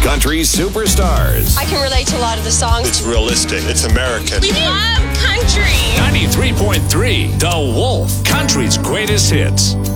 Country superstars. I can relate to a lot of the songs. It's realistic. It's American. We love country. 93.3 The Wolf, country's greatest hits.